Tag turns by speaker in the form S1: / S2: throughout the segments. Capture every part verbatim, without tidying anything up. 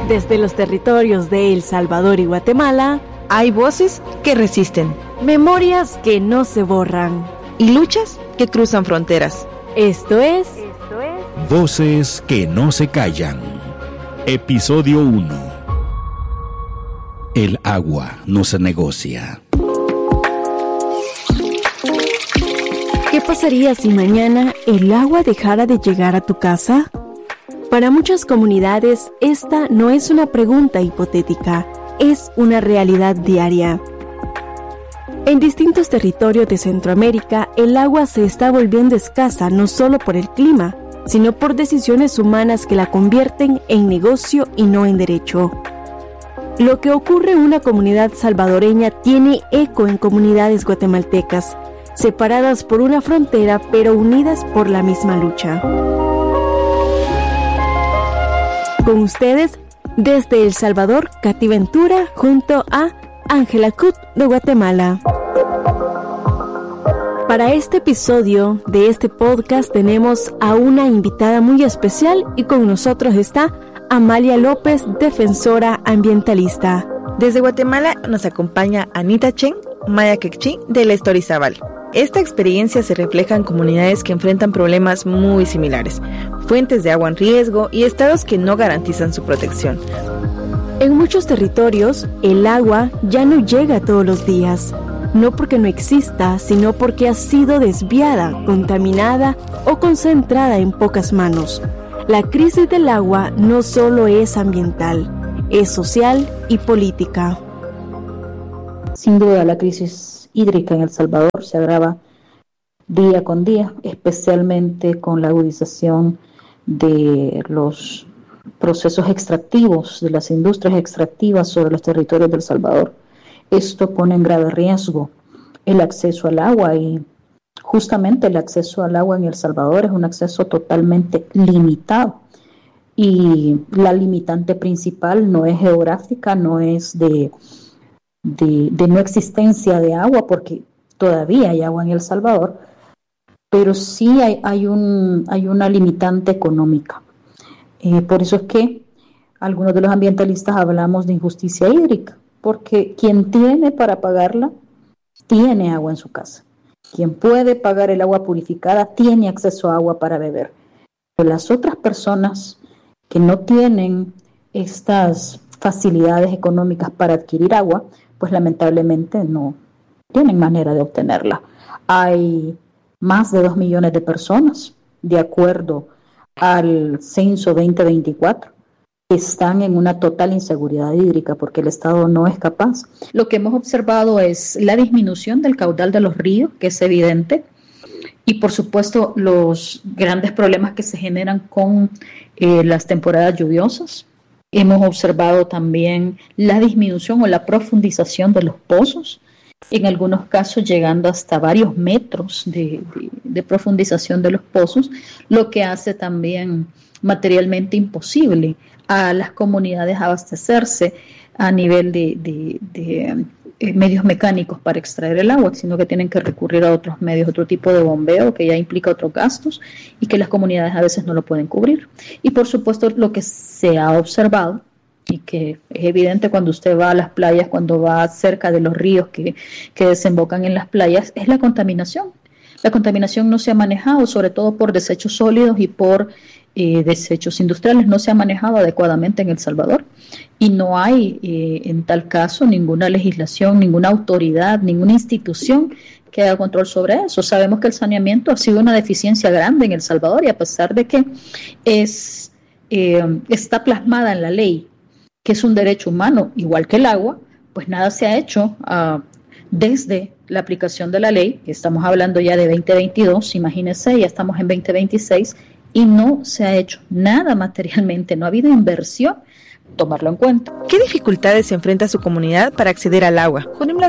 S1: Desde los territorios de El Salvador y Guatemala,
S2: hay voces que resisten,
S1: memorias que no se borran
S2: y luchas que cruzan fronteras.
S1: Esto es...
S3: Esto es... Voces que no se callan. Episodio uno. El agua no se negocia.
S1: ¿Qué pasaría si mañana el agua dejara de llegar a tu casa? Para muchas comunidades, esta no es una pregunta hipotética, es una realidad diaria. En distintos territorios de Centroamérica, el agua se está volviendo escasa no solo por el clima, sino por decisiones humanas que la convierten en negocio y no en derecho. Lo que ocurre en una comunidad salvadoreña tiene eco en comunidades guatemaltecas, separadas por una frontera pero unidas por la misma lucha. Con ustedes, desde El Salvador, Katy Ventura, junto a Ángela Cut de Guatemala. Para este episodio de este podcast tenemos a una invitada muy especial y con nosotros está Amalia López, defensora ambientalista.
S2: Desde Guatemala nos acompaña Anita Chen, Maya Quechí de la Estorizabal. Esta experiencia se refleja en comunidades que enfrentan problemas muy similares, fuentes de agua en riesgo y estados que no garantizan su protección.
S1: En muchos territorios, el agua ya no llega todos los días, no porque no exista, sino porque ha sido desviada, contaminada o concentrada en pocas manos. La crisis del agua no solo es ambiental, es social y política.
S4: Sin duda, la crisis hídrica en El Salvador se agrava día con día, especialmente con la agudización de los procesos extractivos, de las industrias extractivas sobre los territorios de El Salvador. Esto pone en grave riesgo el acceso al agua y justamente el acceso al agua en El Salvador es un acceso totalmente limitado. Y la limitante principal no es geográfica, no es de, de, de no existencia de agua, porque todavía hay agua en El Salvador, pero sí hay, hay, un, hay una limitante económica. Eh, por eso es que algunos de los ambientalistas hablamos de injusticia hídrica, porque quien tiene para pagarla, tiene agua en su casa. Quien puede pagar el agua purificada, tiene acceso a agua para beber. Pero las otras personas que no tienen estas facilidades económicas para adquirir agua, pues lamentablemente no tienen manera de obtenerla. Hay más de dos millones de personas, de acuerdo al censo veinte veinticuatro, que están en una total inseguridad hídrica porque el Estado no es capaz. Lo que hemos observado es la disminución del caudal de los ríos, que es evidente, y por supuesto los grandes problemas que se generan con eh, las temporadas lluviosas. Hemos observado también la disminución o la profundización de los pozos, en algunos casos llegando hasta varios metros de, de, de profundización de los pozos, lo que hace también materialmente imposible a las comunidades abastecerse a nivel de, de, de eh, medios mecánicos para extraer el agua, sino que tienen que recurrir a otros medios, otro tipo de bombeo que ya implica otros gastos y que las comunidades a veces no lo pueden cubrir. Y por supuesto lo que se ha observado y que es evidente cuando usted va a las playas, cuando va cerca de los ríos que, que desembocan en las playas, es la contaminación. La contaminación no se ha manejado, sobre todo por desechos sólidos y por eh, desechos industriales, no se ha manejado adecuadamente en El Salvador y no hay eh, en tal caso ninguna legislación, ninguna autoridad, ninguna institución que haga control sobre eso. Sabemos que el saneamiento ha sido una deficiencia grande en El Salvador y a pesar de que es, eh, está plasmada en la ley, que es un derecho humano, igual que el agua, pues nada se ha hecho uh, desde la aplicación de la ley. Estamos hablando ya de veinte veintidós, imagínense, ya estamos en veinte veintiséis y no se ha hecho nada materialmente, no ha habido inversión, tomarlo en cuenta.
S2: ¿Qué dificultades se enfrenta su comunidad para acceder al agua?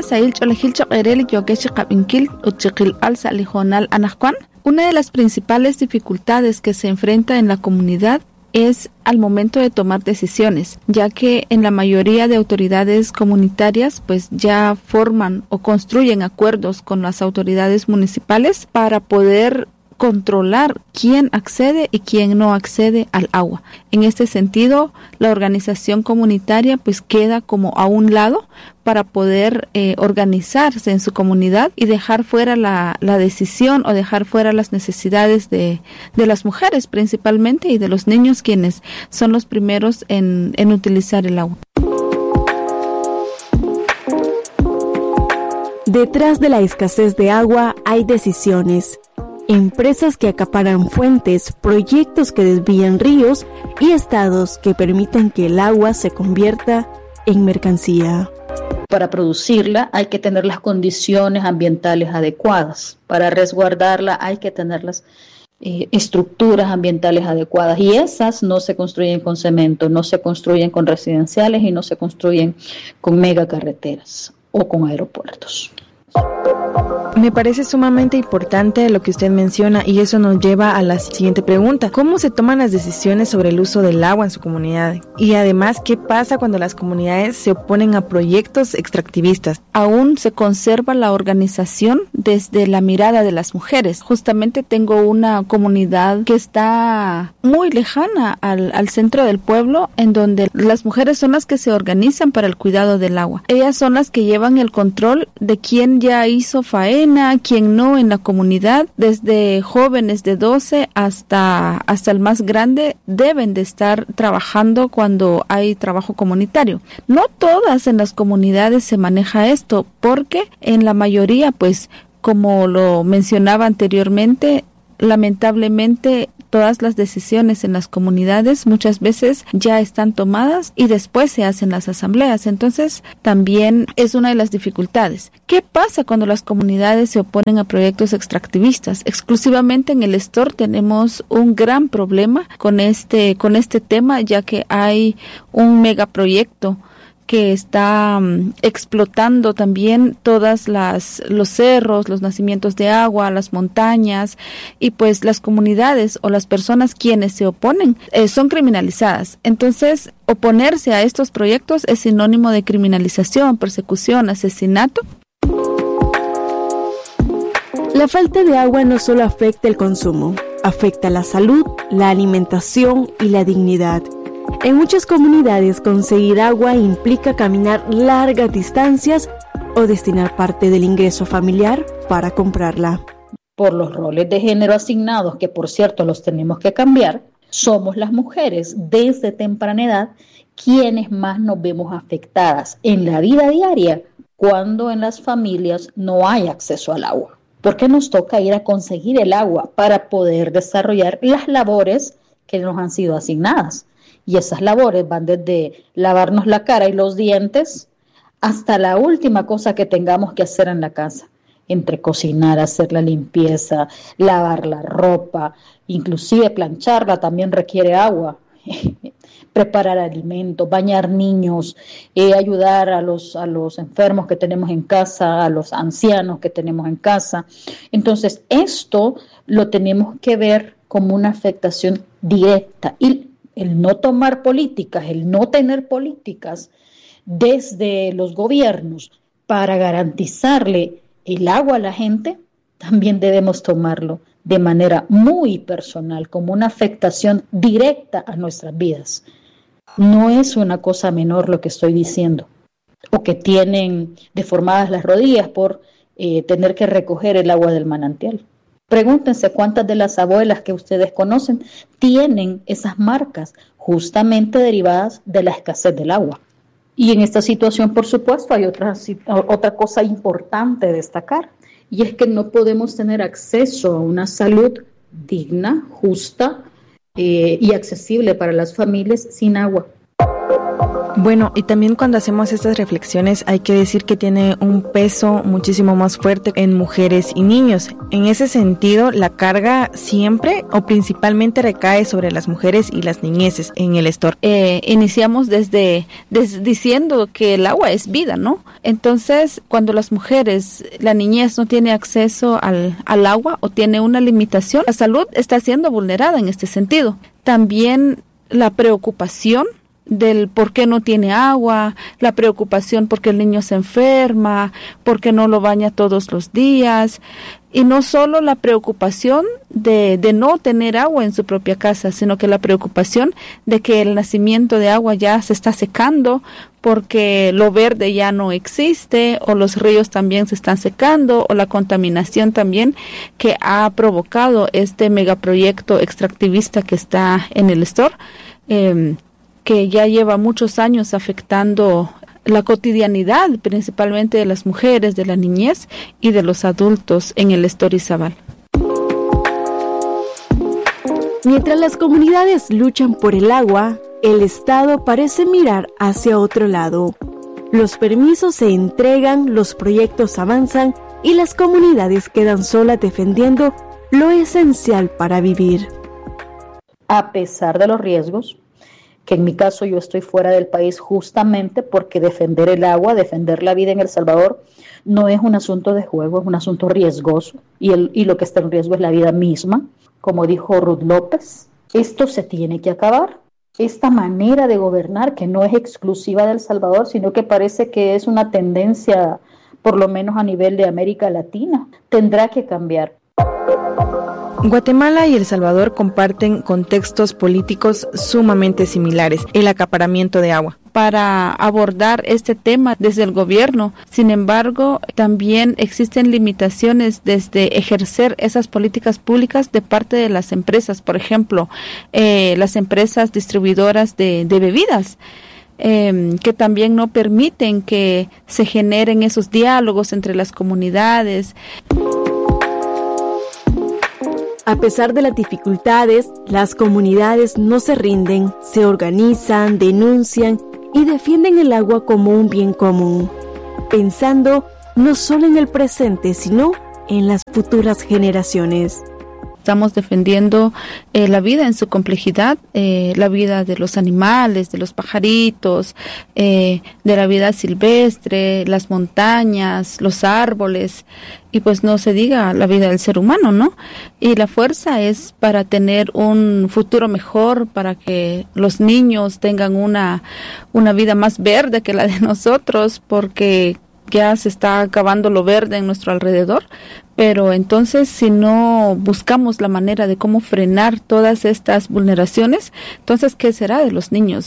S5: Una de las principales dificultades que se enfrenta en la comunidad es al momento de tomar decisiones, ya que en la mayoría de autoridades comunitarias pues ya forman o construyen acuerdos con las autoridades municipales para poder controlar quién accede y quién no accede al agua. En este sentido, la organización comunitaria pues queda como a un lado para poder eh, organizarse en su comunidad y dejar fuera la, la decisión o dejar fuera las necesidades de, de las mujeres principalmente y de los niños, quienes son los primeros en, en utilizar el agua.
S1: Detrás de la escasez de agua hay decisiones. Empresas que acaparan fuentes, proyectos que desvían ríos y estados que permiten que el agua se convierta en mercancía.
S4: Para producirla hay que tener las condiciones ambientales adecuadas. Para resguardarla hay que tener las eh, estructuras ambientales adecuadas. Y esas no se construyen con cemento, no se construyen con residenciales y no se construyen con megacarreteras o con aeropuertos.
S2: Me parece sumamente importante lo que usted menciona y eso nos lleva a la siguiente pregunta. ¿Cómo se toman las decisiones sobre el uso del agua en su comunidad? Y además, ¿qué pasa cuando las comunidades se oponen a proyectos extractivistas?
S5: Aún se conserva la organización desde la mirada de las mujeres. Justamente tengo una comunidad que está muy lejana al, al centro del pueblo, en donde las mujeres son las que se organizan para el cuidado del agua. Ellas son las que llevan el control de quién ya hizo faena, quién no en la comunidad. Desde jóvenes de doce hasta, hasta el más grande deben de estar trabajando cuando hay trabajo comunitario. No todas en las comunidades se maneja esto, porque en la mayoría, pues, como lo mencionaba anteriormente, lamentablemente todas las decisiones en las comunidades muchas veces ya están tomadas y después se hacen las asambleas. Entonces, también es una de las dificultades. ¿Qué pasa cuando las comunidades se oponen a proyectos extractivistas? Exclusivamente en el Estor tenemos un gran problema con este, con este tema, ya que hay un megaproyecto que está um, explotando también todas las los cerros, los nacimientos de agua, las montañas, y pues las comunidades o las personas quienes se oponen eh, son criminalizadas. Entonces, oponerse a estos proyectos es sinónimo de criminalización, persecución, asesinato.
S1: La falta de agua no solo afecta el consumo, afecta la salud, la alimentación y la dignidad. En muchas comunidades conseguir agua implica caminar largas distancias o destinar parte del ingreso familiar para comprarla.
S4: Por los roles de género asignados, que por cierto los tenemos que cambiar, somos las mujeres desde temprana edad quienes más nos vemos afectadas en la vida diaria cuando en las familias no hay acceso al agua. Porque nos toca ir a conseguir el agua para poder desarrollar las labores que nos han sido asignadas. Y esas labores van desde lavarnos la cara y los dientes hasta la última cosa que tengamos que hacer en la casa. Entre cocinar, hacer la limpieza, lavar la ropa, inclusive plancharla también requiere agua. Preparar alimentos, bañar niños, eh, ayudar a los, a los enfermos que tenemos en casa, a los ancianos que tenemos en casa. Entonces, esto lo tenemos que ver como una afectación directa. Y el no tomar políticas, el no tener políticas desde los gobiernos para garantizarle el agua a la gente, también debemos tomarlo de manera muy personal, como una afectación directa a nuestras vidas. No es una cosa menor lo que estoy diciendo, o que tienen deformadas las rodillas por eh, tener que recoger el agua del manantial. Pregúntense cuántas de las abuelas que ustedes conocen tienen esas marcas justamente derivadas de la escasez del agua. Y en esta situación, por supuesto, hay otra, otra cosa importante de destacar, y es que no podemos tener acceso a una salud digna, justa eh, y accesible para las familias sin agua.
S2: Bueno, y también cuando hacemos estas reflexiones hay que decir que tiene un peso muchísimo más fuerte en mujeres y niños. En ese sentido, la carga siempre o principalmente recae sobre las mujeres y las niñeces en el Estor.
S5: Eh, iniciamos desde, desde diciendo que el agua es vida, ¿no? Entonces, cuando las mujeres, la niñez no tiene acceso al, al agua o tiene una limitación, la salud está siendo vulnerada en este sentido. También la preocupación del por qué no tiene agua, la preocupación porque el niño se enferma, porque no lo baña todos los días, Y no solo la preocupación de, de no tener agua en su propia casa, sino que la preocupación de que el nacimiento de agua ya se está secando porque lo verde ya no existe, o los ríos también se están secando, o la contaminación también que ha provocado este megaproyecto extractivista que está en el Estor, eh, que ya lleva muchos años afectando la cotidianidad, principalmente de las mujeres, de la niñez y de los adultos en el Estor Izabal.
S1: Mientras las comunidades luchan por el agua, el Estado parece mirar hacia otro lado. Los permisos se entregan, los proyectos avanzan y las comunidades quedan solas defendiendo lo esencial para vivir.
S4: A pesar de los riesgos, que en mi caso yo estoy fuera del país justamente porque defender el agua, defender la vida en El Salvador, no es un asunto de juego, es un asunto riesgoso, y, el, y lo que está en riesgo es la vida misma. Como dijo Ruth López, esto se tiene que acabar. Esta manera de gobernar, que no es exclusiva de El Salvador, sino que parece que es una tendencia, por lo menos a nivel de América Latina, tendrá que cambiar.
S2: Guatemala y El Salvador comparten contextos políticos sumamente similares, el acaparamiento de agua.
S5: Para abordar este tema desde el gobierno, sin embargo, también existen limitaciones desde ejercer esas políticas públicas de parte de las empresas, por ejemplo, eh, las empresas distribuidoras de, de bebidas. Eh, que también no permiten que se generen esos diálogos entre las comunidades.
S1: A pesar de las dificultades, las comunidades no se rinden, se organizan, denuncian y defienden el agua como un bien común, pensando no solo en el presente, sino en las futuras generaciones.
S5: Estamos defendiendo eh, la vida en su complejidad, eh, la vida de los animales, de los pajaritos, eh, de la vida silvestre, las montañas, los árboles, y pues no se diga la vida del ser humano, ¿no? Y la fuerza es para tener un futuro mejor, para que los niños tengan una, una vida más verde que la de nosotros, porque ya se está acabando lo verde en nuestro alrededor. Pero entonces, si no buscamos la manera de cómo frenar todas estas vulneraciones, entonces, ¿qué será de los niños?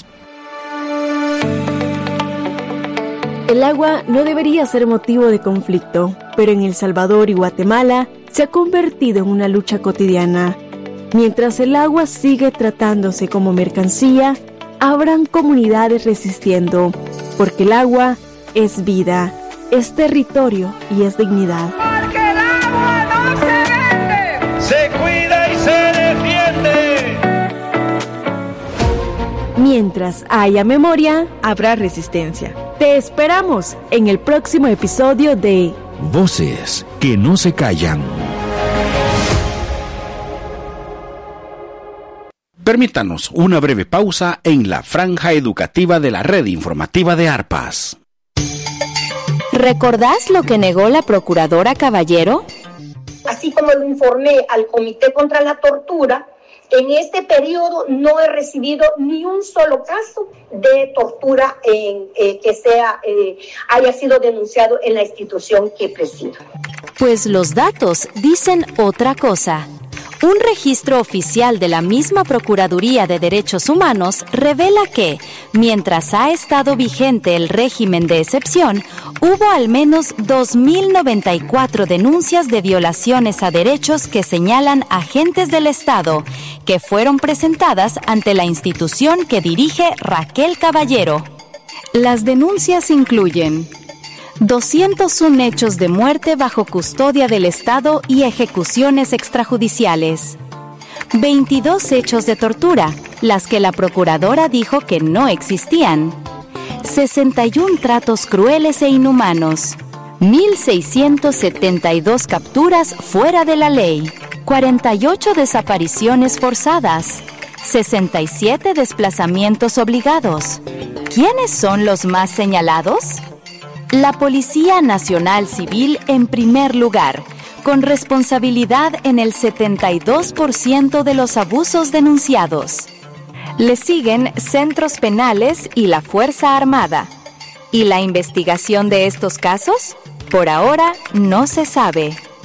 S1: El agua no debería ser motivo de conflicto, pero en El Salvador y Guatemala se ha convertido en una lucha cotidiana. Mientras el agua sigue tratándose como mercancía, habrán comunidades resistiendo, porque el agua es vida, es territorio y es dignidad.
S6: Se cuida y se defiende.
S1: Mientras haya memoria,
S2: habrá resistencia.
S1: Te esperamos en el próximo episodio de
S3: Voces que no se callan. Permítanos una breve pausa en la franja educativa de la red informativa de Arpas.
S7: ¿Recordás lo que negó la procuradora Caballero?
S8: Así como lo informé al Comité contra la Tortura, en este periodo no he recibido ni un solo caso de tortura en, eh, que sea, eh, haya sido denunciado en la institución que presido.
S7: Pues los datos dicen otra cosa. Un registro oficial de la misma Procuraduría de Derechos Humanos revela que, mientras ha estado vigente el régimen de excepción, hubo al menos dos mil noventa y cuatro denuncias de violaciones a derechos que señalan agentes del Estado, que fueron presentadas ante la institución que dirige Raquel Caballero. Las denuncias incluyen doscientos uno hechos de muerte bajo custodia del Estado y ejecuciones extrajudiciales, veintidós hechos de tortura, las que la procuradora dijo que no existían, sesenta y uno tratos crueles e inhumanos, mil seiscientas setenta y dos capturas fuera de la ley, cuarenta y ocho desapariciones forzadas, sesenta y siete desplazamientos obligados. ¿Quiénes son los más señalados? La Policía Nacional Civil en primer lugar, con responsabilidad en el setenta y dos por ciento de los abusos denunciados. Le siguen centros penales y la Fuerza Armada. ¿Y la investigación de estos casos? Por ahora no se sabe.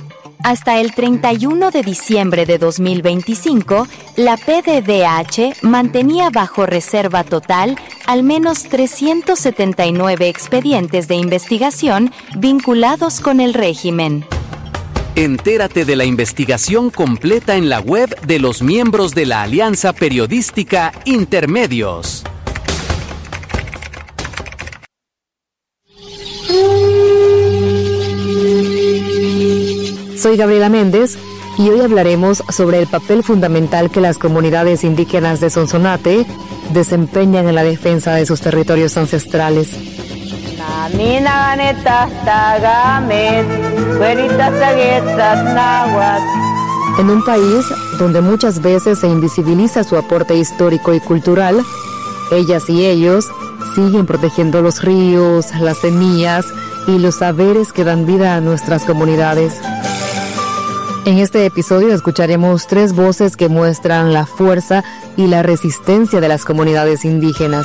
S7: Hasta el treinta y uno de diciembre de dos mil veinticinco, la P D D H mantenía bajo reserva total al menos trescientos setenta y nueve expedientes de investigación vinculados con el régimen.
S9: Entérate de la investigación completa en la web de los miembros de la Alianza Periodística Intermedios.
S10: Soy Gabriela Méndez y hoy hablaremos sobre el papel fundamental que las comunidades indígenas de Sonsonate desempeñan en la defensa de sus territorios ancestrales. En un país donde muchas veces se invisibiliza su aporte histórico y cultural, ellas y ellos siguen protegiendo los ríos, las semillas y los saberes que dan vida a nuestras comunidades. En este episodio escucharemos tres voces que muestran la fuerza y la resistencia de las comunidades indígenas.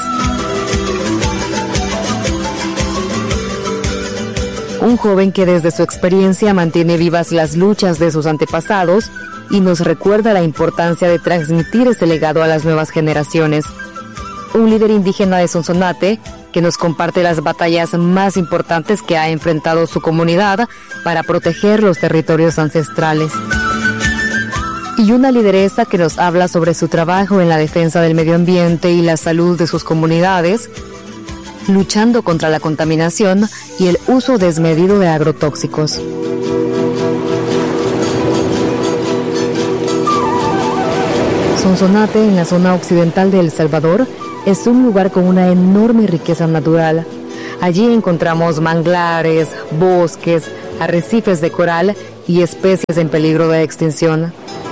S10: Un joven que desde su experiencia mantiene vivas las luchas de sus antepasados y nos recuerda la importancia de transmitir ese legado a las nuevas generaciones. Un líder indígena de Sonsonate que nos comparte las batallas más importantes que ha enfrentado su comunidad para proteger los territorios ancestrales. Y una lideresa que nos habla sobre su trabajo en la defensa del medio ambiente y la salud de sus comunidades, luchando contra la contaminación y el uso desmedido de agrotóxicos. Sonsonate, en la zona occidental de El Salvador, es un lugar con una enorme riqueza natural. Allí encontramos manglares, bosques, arrecifes de coral y especies en peligro de extinción.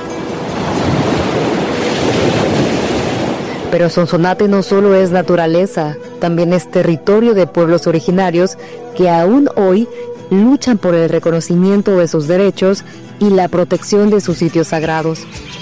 S10: Pero Sonsonate no solo es naturaleza, también es territorio de pueblos originarios que aún hoy luchan por el reconocimiento de sus derechos y la protección de sus sitios sagrados.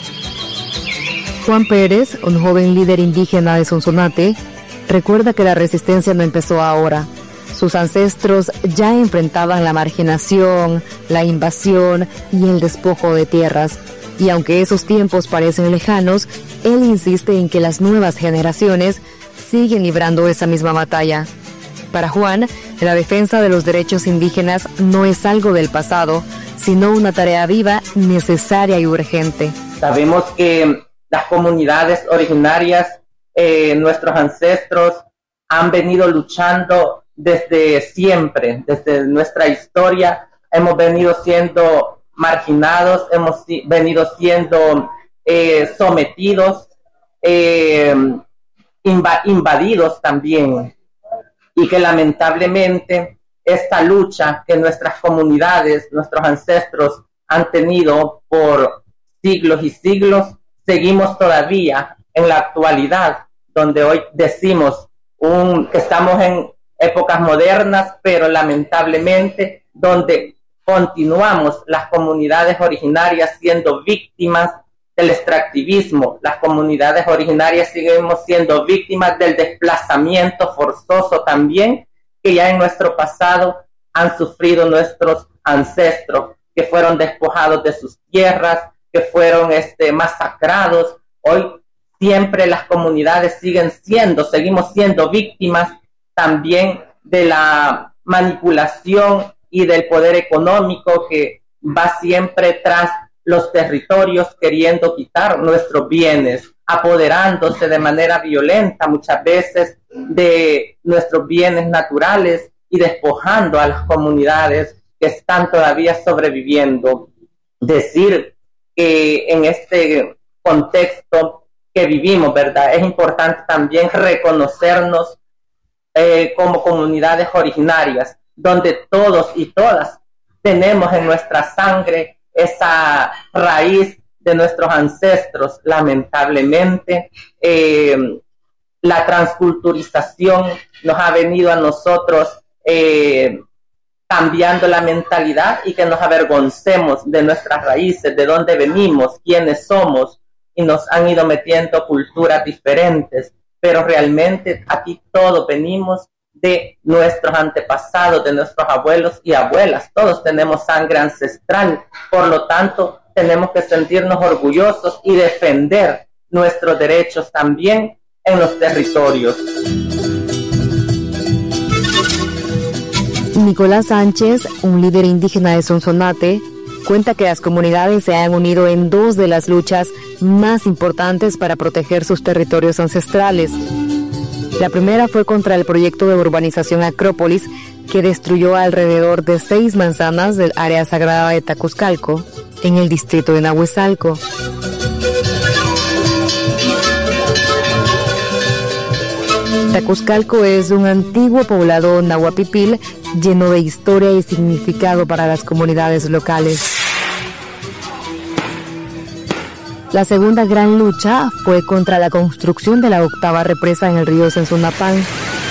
S10: Juan Pérez, un joven líder indígena de Sonsonate, recuerda que la resistencia no empezó ahora. Sus ancestros ya enfrentaban la marginación, la invasión y el despojo de tierras. Y aunque esos tiempos parecen lejanos, él insiste en que las nuevas generaciones siguen librando esa misma batalla. Para Juan, la defensa de los derechos indígenas no es algo del pasado, sino una tarea viva, necesaria y urgente.
S11: Sabemos que las comunidades originarias, eh, nuestros ancestros, han venido luchando desde siempre, desde nuestra historia. Hemos venido siendo marginados, hemos si- venido siendo eh, sometidos, eh, inv- invadidos también. Y que lamentablemente esta lucha que nuestras comunidades, nuestros ancestros han tenido por siglos y siglos, seguimos todavía en la actualidad, donde hoy decimos un, que estamos en épocas modernas, pero lamentablemente donde continuamos las comunidades originarias siendo víctimas del extractivismo, las comunidades originarias seguimos siendo víctimas del desplazamiento forzoso también, que ya en nuestro pasado han sufrido nuestros ancestros, que fueron despojados de sus tierras, que fueron este, masacrados. Hoy siempre las comunidades siguen siendo, seguimos siendo víctimas también de la manipulación y del poder económico que va siempre tras los territorios queriendo quitar nuestros bienes, apoderándose de manera violenta muchas veces de nuestros bienes naturales y despojando a las comunidades que están todavía sobreviviendo. Decir que en este contexto que vivimos, ¿verdad? Es importante también reconocernos eh, como comunidades originarias, donde todos y todas tenemos en nuestra sangre esa raíz de nuestros ancestros. Lamentablemente, eh, la transculturización nos ha venido a nosotros eh, cambiando la mentalidad y que nos avergoncemos de nuestras raíces, de dónde venimos, quiénes somos, y nos han ido metiendo culturas diferentes, pero realmente aquí todos venimos de nuestros antepasados, de nuestros abuelos y abuelas. Todos tenemos sangre ancestral, por lo tanto, tenemos que sentirnos orgullosos y defender nuestros derechos también en los territorios.
S10: Nicolás Sánchez, un líder indígena de Sonsonate, cuenta que las comunidades se han unido en dos de las luchas más importantes para proteger sus territorios ancestrales. La primera fue contra el proyecto de urbanización Acrópolis, que destruyó alrededor de seis manzanas del área sagrada de Tacuzcalco, en el distrito de Nahuizalco. Tacuzcalco es un antiguo poblado nahuapipil lleno de historia y significado para las comunidades locales. La segunda gran lucha fue contra la construcción de la octava represa en el río Sensunapán.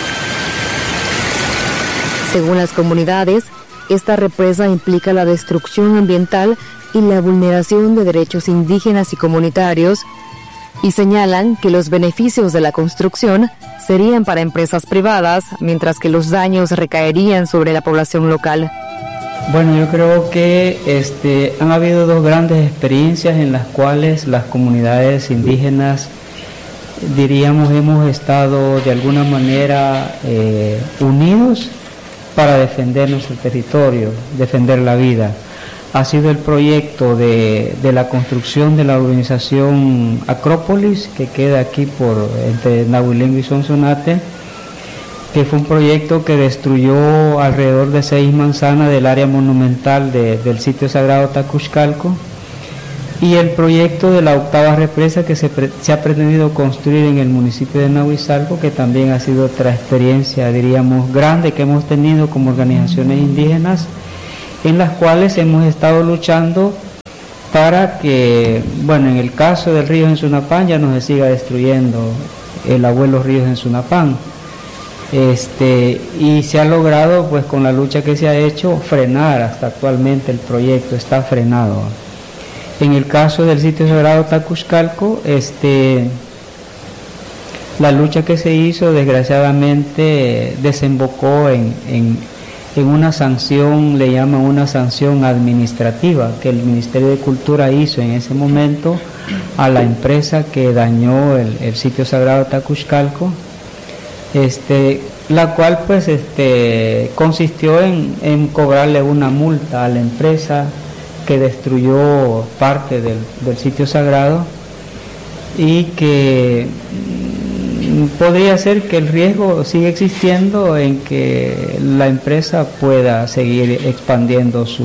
S10: Según las comunidades, esta represa implica la destrucción ambiental y la vulneración de derechos indígenas y comunitarios, y señalan que los beneficios de la construcción serían para empresas privadas, mientras que los daños recaerían sobre la población local.
S12: Bueno, yo creo que este, han habido dos grandes experiencias en las cuales las comunidades indígenas, diríamos, hemos estado de alguna manera eh, unidos para defender nuestro territorio, defender la vida. Ha sido el proyecto de, de la construcción de la urbanización Acrópolis, que queda aquí por entre Nahuilengo y Sonsonate, que fue un proyecto que destruyó alrededor de seis manzanas del área monumental de, del sitio sagrado Tacuzcalco, y el proyecto de la octava represa que se, pre, se ha pretendido construir en el municipio de Nahuizalco, que también ha sido otra experiencia, diríamos, grande que hemos tenido como organizaciones indígenas, en las cuales hemos estado luchando para que, bueno, en el caso del río Sensunapán ya no se siga destruyendo el abuelo río Sensunapán. Este, y se ha logrado, pues con la lucha que se ha hecho, frenar hasta actualmente el proyecto, está frenado. En el caso del sitio sagrado Tacuzcalco, este, la lucha que se hizo desgraciadamente desembocó en, en en una sanción, le llaman una sanción administrativa, que el Ministerio de Cultura hizo en ese momento a la empresa que dañó el, el sitio sagrado Tacuzcalco, este, la cual pues este, consistió en, en cobrarle una multa a la empresa que destruyó parte del, del sitio sagrado, y que podría ser que el riesgo sigue existiendo en que la empresa pueda seguir expandiendo su,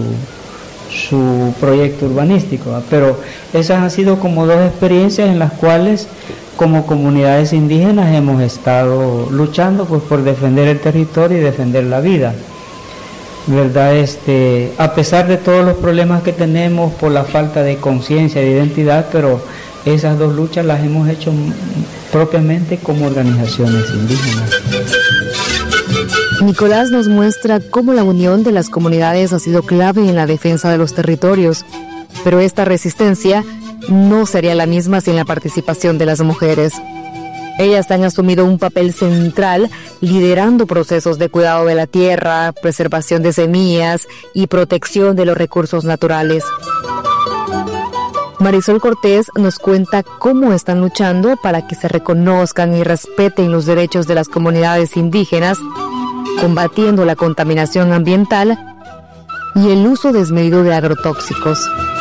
S12: su proyecto urbanístico, pero esas han sido como dos experiencias en las cuales como comunidades indígenas hemos estado luchando pues por defender el territorio y defender la vida, ¿verdad? Este, a pesar de todos los problemas que tenemos por la falta de conciencia, de identidad, pero esas dos luchas las hemos hecho propiamente como organizaciones indígenas.
S10: Nicolás nos muestra cómo la unión de las comunidades ha sido clave en la defensa de los territorios, pero esta resistencia no sería la misma sin la participación de las mujeres. Ellas han asumido un papel central liderando procesos de cuidado de la tierra, preservación de semillas y protección de los recursos naturales. Marisol Cortés nos cuenta cómo están luchando para que se reconozcan y respeten los derechos de las comunidades indígenas, combatiendo la contaminación ambiental y el uso desmedido de agrotóxicos.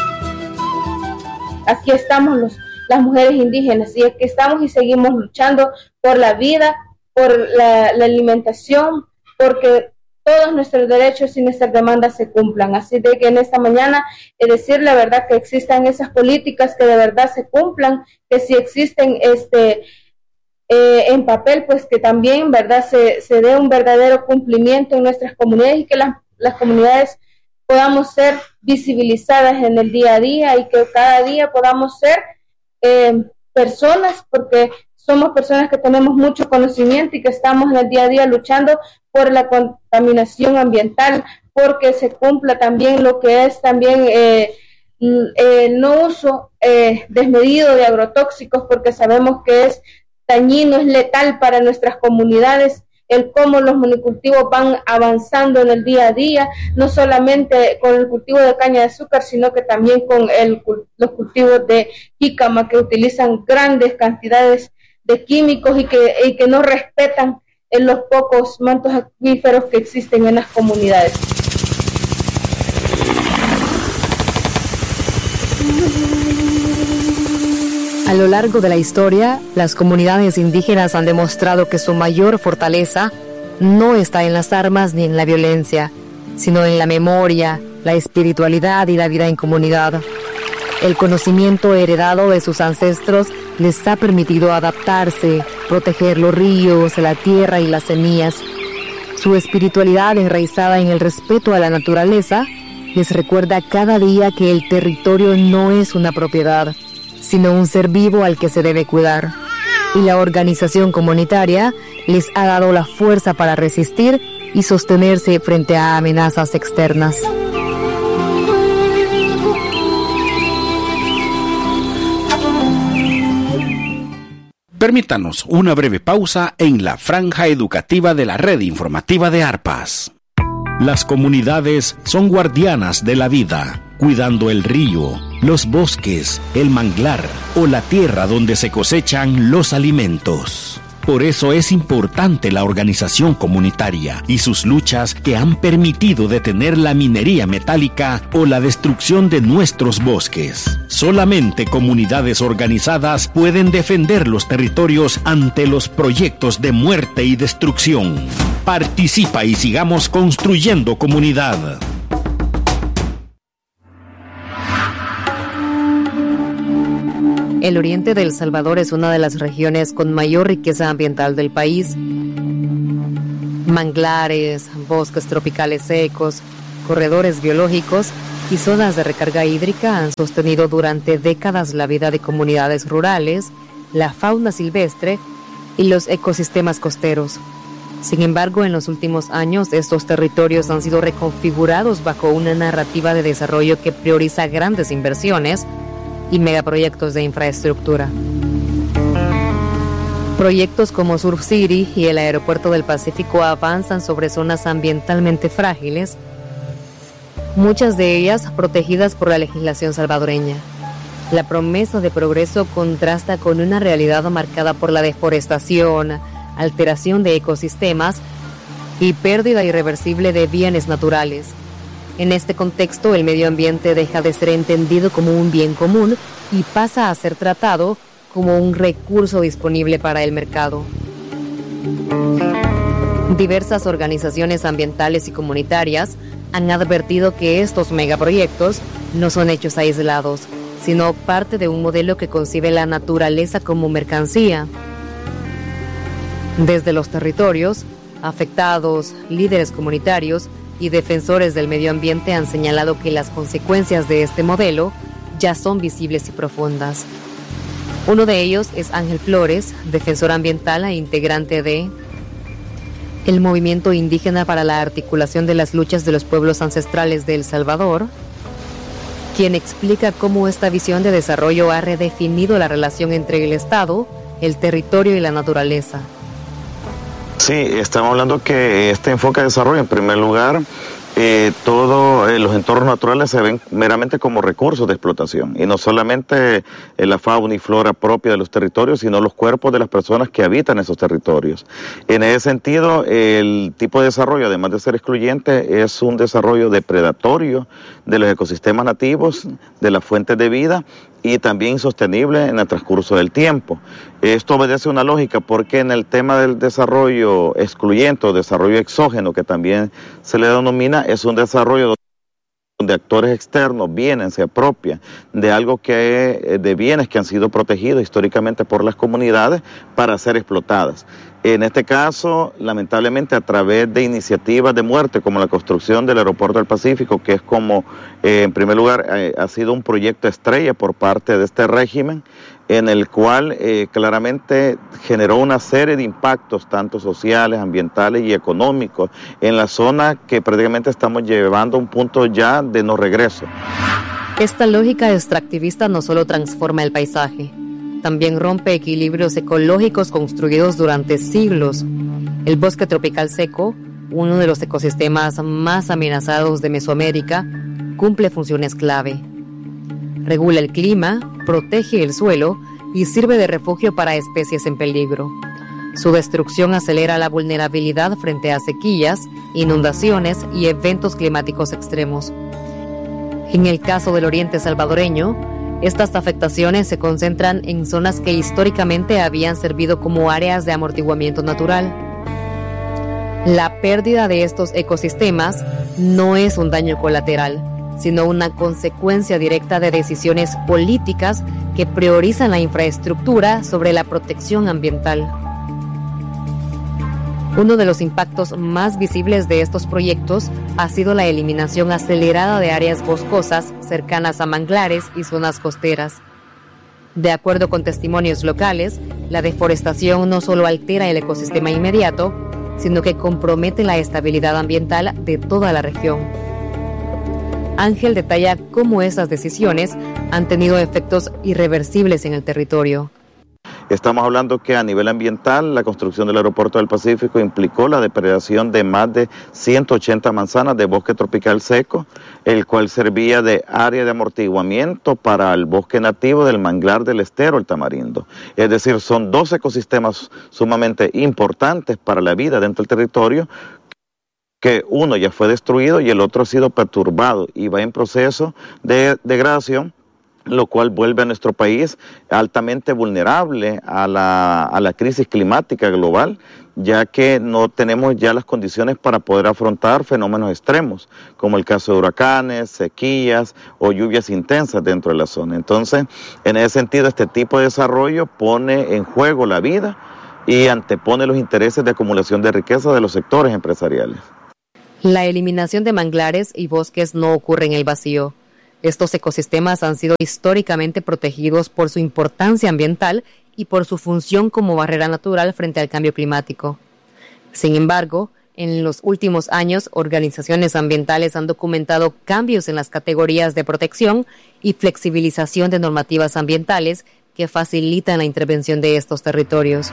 S13: Aquí estamos los, las mujeres indígenas, y aquí estamos y seguimos luchando por la vida, por la, la alimentación, porque todos nuestros derechos y nuestras demandas se cumplan. Así de que en esta mañana es decir la verdad, que existan esas políticas que de verdad se cumplan, que si existen este eh, en papel, pues que también verdad se, se dé un verdadero cumplimiento en nuestras comunidades, y que las, las comunidades podamos ser visibilizadas en el día a día, y que cada día podamos ser eh, personas, porque somos personas que tenemos mucho conocimiento y que estamos en el día a día luchando por la contaminación ambiental, porque se cumpla también lo que es también eh, el no uso eh, desmedido de agrotóxicos, porque sabemos que es dañino, es letal para nuestras comunidades, el cómo los monocultivos van avanzando en el día a día, no solamente con el cultivo de caña de azúcar, sino que también con el, los cultivos de jícama, que utilizan grandes cantidades de químicos y que, y que no respetan en los pocos mantos acuíferos que existen en las comunidades.
S10: A lo largo de la historia, las comunidades indígenas han demostrado que su mayor fortaleza no está en las armas ni en la violencia, sino en la memoria, la espiritualidad y la vida en comunidad. El conocimiento heredado de sus ancestros les ha permitido adaptarse, proteger los ríos, la tierra y las semillas. Su espiritualidad enraizada en el respeto a la naturaleza les recuerda cada día que el territorio no es una propiedad, sino un ser vivo al que se debe cuidar. Y la organización comunitaria les ha dado la fuerza para resistir y sostenerse frente a amenazas externas.
S3: Permítanos una breve pausa en la franja educativa de la red informativa de ARPAS. Las comunidades son guardianas de la vida, cuidando el río, los bosques, el manglar o la tierra donde se cosechan los alimentos. Por eso es importante la organización comunitaria y sus luchas que han permitido detener la minería metálica o la destrucción de nuestros bosques. Solamente comunidades organizadas pueden defender los territorios ante los proyectos de muerte y destrucción. Participa y sigamos construyendo comunidad.
S10: El oriente de El Salvador es una de las regiones con mayor riqueza ambiental del país. Manglares, bosques tropicales secos, corredores biológicos y zonas de recarga hídrica han sostenido durante décadas la vida de comunidades rurales, la fauna silvestre y los ecosistemas costeros. Sin embargo, en los últimos años, estos territorios han sido reconfigurados bajo una narrativa de desarrollo que prioriza grandes inversiones y megaproyectos de infraestructura. Proyectos como Surf City y el Aeropuerto del Pacífico avanzan sobre zonas ambientalmente frágiles, muchas de ellas protegidas por la legislación salvadoreña. La promesa de progreso contrasta con una realidad marcada por la deforestación, alteración de ecosistemas y pérdida irreversible de bienes naturales. En este contexto, el medio ambiente deja de ser entendido como un bien común y pasa a ser tratado como un recurso disponible para el mercado. Diversas organizaciones ambientales y comunitarias han advertido que estos megaproyectos no son hechos aislados, sino parte de un modelo que concibe la naturaleza como mercancía. Desde los territorios, afectados, líderes comunitarios y defensores del medio ambiente han señalado que las consecuencias de este modelo ya son visibles y profundas. Uno de ellos es Ángel Flores, defensor ambiental e integrante de el Movimiento Indígena para la Articulación de las Luchas de los Pueblos Ancestrales de El Salvador, quien explica cómo esta visión de desarrollo ha redefinido la relación entre el Estado, el territorio y la naturaleza.
S14: Sí, estamos hablando que este enfoque de desarrollo, en primer lugar, eh, todos eh, los entornos naturales se ven meramente como recursos de explotación, y no solamente eh, la fauna y flora propia de los territorios, sino los cuerpos de las personas que habitan esos territorios. En ese sentido, el tipo de desarrollo, además de ser excluyente, es un desarrollo depredatorio de los ecosistemas nativos, de las fuentes de vida, y también insostenible en el transcurso del tiempo. Esto obedece a una lógica, porque en el tema del desarrollo excluyente o desarrollo exógeno, que también se le denomina, es un desarrollo donde actores externos vienen, se apropian de algo que, de bienes que han sido protegidos históricamente por las comunidades para ser explotadas. En este caso, lamentablemente, a través de iniciativas de muerte como la construcción del Aeropuerto del Pacífico, que es como, eh, en primer lugar, eh, ha sido un proyecto estrella por parte de este régimen, en el cual eh, claramente generó una serie de impactos, tanto sociales, ambientales y económicos, en la zona que prácticamente estamos llevando a un punto ya de no regreso.
S10: Esta lógica extractivista no solo transforma el paisaje, también rompe equilibrios ecológicos construidos durante siglos. El bosque tropical seco, uno de los ecosistemas más amenazados de Mesoamérica, cumple funciones clave. Regula el clima, protege el suelo y sirve de refugio para especies en peligro. Su destrucción acelera la vulnerabilidad frente a sequías, inundaciones y eventos climáticos extremos. En el caso del oriente salvadoreño, estas afectaciones se concentran en zonas que históricamente habían servido como áreas de amortiguamiento natural. La pérdida de estos ecosistemas no es un daño colateral, sino una consecuencia directa de decisiones políticas que priorizan la infraestructura sobre la protección ambiental. Uno de los impactos más visibles de estos proyectos ha sido la eliminación acelerada de áreas boscosas cercanas a manglares y zonas costeras. De acuerdo con testimonios locales, la deforestación no solo altera el ecosistema inmediato, sino que compromete la estabilidad ambiental de toda la región. Ángel detalla cómo esas decisiones han tenido efectos irreversibles en el territorio.
S14: Estamos hablando que a nivel ambiental, la construcción del aeropuerto del Pacífico implicó la depredación de más de ciento ochenta manzanas de bosque tropical seco, el cual servía de área de amortiguamiento para el bosque nativo del manglar del estero, el tamarindo. Es decir, son dos ecosistemas sumamente importantes para la vida dentro del territorio, que uno ya fue destruido y el otro ha sido perturbado y va en proceso de degradación, lo cual vuelve a nuestro país altamente vulnerable a la, a la crisis climática global, ya que no tenemos ya las condiciones para poder afrontar fenómenos extremos, como el caso de huracanes, sequías o lluvias intensas dentro de la zona. Entonces, en ese sentido, este tipo de desarrollo pone en juego la vida y antepone los intereses de acumulación de riqueza de los sectores empresariales.
S10: La eliminación de manglares y bosques no ocurre en el vacío. Estos ecosistemas han sido históricamente protegidos por su importancia ambiental y por su función como barrera natural frente al cambio climático. Sin embargo, en los últimos años, organizaciones ambientales han documentado cambios en las categorías de protección y flexibilización de normativas ambientales que facilitan la intervención de estos territorios.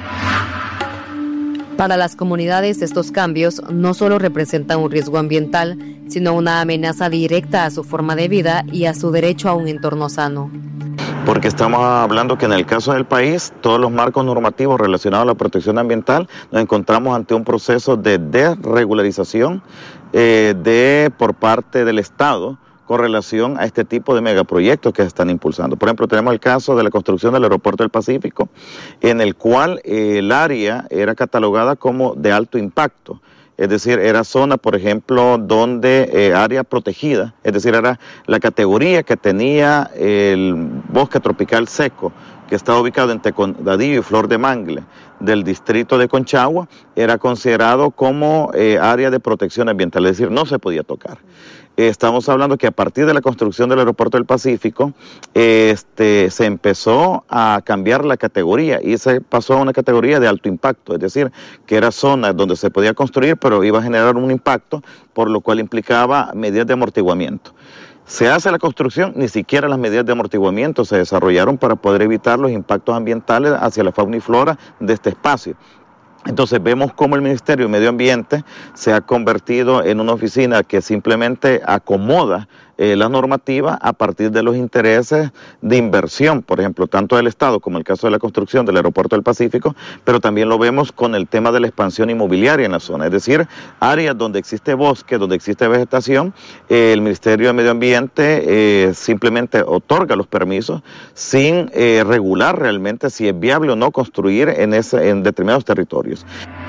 S10: Para las comunidades, estos cambios no solo representan un riesgo ambiental, sino una amenaza directa a su forma de vida y a su derecho a un entorno sano.
S14: Porque estamos hablando que en el caso del país, todos los marcos normativos relacionados a la protección ambiental, nos encontramos ante un proceso de desregularización eh, de por parte del Estado, con relación a este tipo de megaproyectos que se están impulsando. Por ejemplo, tenemos el caso de la construcción del aeropuerto del Pacífico, en el cual eh, el área era catalogada como de alto impacto. Es decir, era zona, por ejemplo, donde eh, área protegida, es decir, era la categoría que tenía el bosque tropical seco, que está ubicado entre Condadillo y Flor de Mangle, del distrito de Conchagua, era considerado como eh, área de protección ambiental, es decir, no se podía tocar. Estamos hablando que a partir de la construcción del aeropuerto del Pacífico, este, se empezó a cambiar la categoría y se pasó a una categoría de alto impacto, es decir, que era zona donde se podía construir, pero iba a generar un impacto, por lo cual implicaba medidas de amortiguamiento. Se hace la construcción, ni siquiera las medidas de amortiguamiento se desarrollaron para poder evitar los impactos ambientales hacia la fauna y flora de este espacio. Entonces vemos cómo el Ministerio de Medio Ambiente se ha convertido en una oficina que simplemente acomoda eh, la normativa a partir de los intereses de inversión, por ejemplo, tanto del Estado como el caso de la construcción del Aeropuerto del Pacífico, pero también lo vemos con el tema de la expansión inmobiliaria en la zona, es decir, áreas donde existe bosque, donde existe vegetación, eh, el Ministerio de Medio Ambiente eh, simplemente otorga los permisos sin eh, regular realmente si es viable o no construir en, ese, en determinados territorios.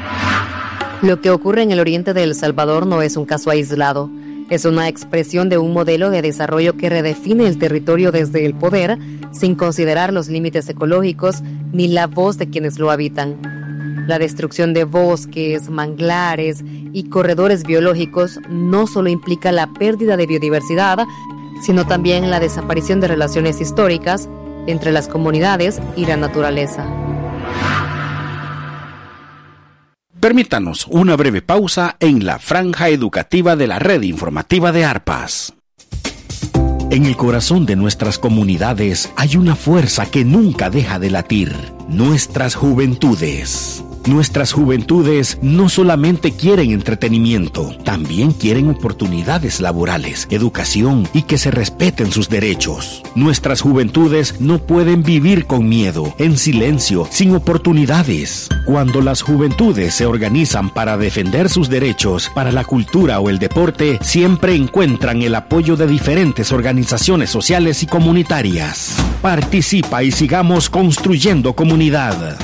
S10: Lo que ocurre en el oriente de El Salvador no es un caso aislado. Es una expresión de un modelo de desarrollo que redefine el territorio desde el poder, sin considerar los límites ecológicos ni la voz de quienes lo habitan. La destrucción de bosques, manglares y corredores biológicos no solo implica la pérdida de biodiversidad, sino también la desaparición de relaciones históricas entre las comunidades y la naturaleza.
S3: Permítanos una breve pausa en la franja educativa de la red informativa de ARPAS. En el corazón de nuestras comunidades hay una fuerza que nunca deja de latir: nuestras juventudes. Nuestras juventudes no solamente quieren entretenimiento, también quieren oportunidades laborales, educación y que se respeten sus derechos. Nuestras juventudes no pueden vivir con miedo, en silencio, sin oportunidades. Cuando las juventudes se organizan para defender sus derechos, para la cultura o el deporte, siempre encuentran el apoyo de diferentes organizaciones sociales y comunitarias. Participa y sigamos construyendo comunidad.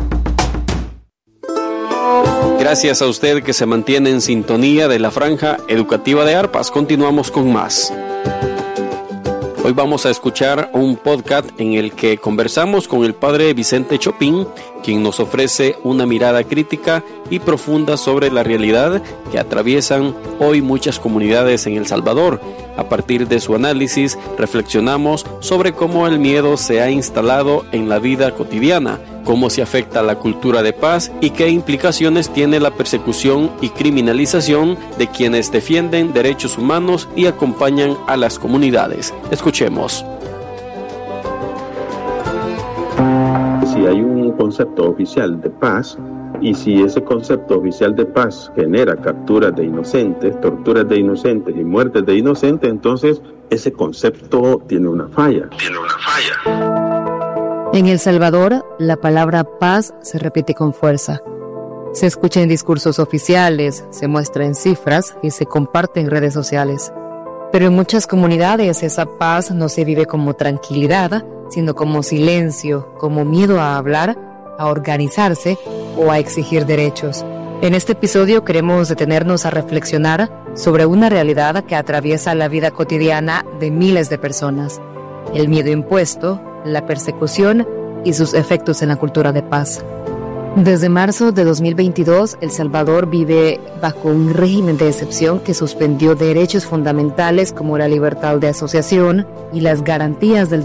S15: Gracias a usted que se mantiene en sintonía de la franja educativa de Arpas. Continuamos con más. Hoy vamos a escuchar un podcast en el que conversamos con el padre Vicente Chopin, quien nos ofrece una mirada crítica y profunda sobre la realidad que atraviesan hoy muchas comunidades en El Salvador. A partir de su análisis, reflexionamos sobre cómo el miedo se ha instalado en la vida cotidiana, cómo se afecta a la cultura de paz y qué implicaciones tiene la persecución y criminalización de quienes defienden derechos humanos y acompañan a las comunidades. Escuchemos.
S16: Si hay un concepto oficial de paz, y si ese concepto oficial de paz genera capturas de inocentes, torturas de inocentes y muertes de inocentes, entonces ese concepto tiene una falla. Tiene una falla.
S10: En El Salvador, la palabra paz se repite con fuerza. Se escucha en discursos oficiales, se muestra en cifras y se comparte en redes sociales. Pero en muchas comunidades esa paz no se vive como tranquilidad, sino como silencio, como miedo a hablar, a organizarse o a exigir derechos. En este episodio queremos detenernos a reflexionar sobre una realidad que atraviesa la vida cotidiana de miles de personas: el miedo impuesto, la persecución y sus efectos en la cultura de paz. Desde marzo de dos mil veintidós, El Salvador vive bajo un régimen de excepción que suspendió derechos fundamentales como la libertad de asociación y las garantías del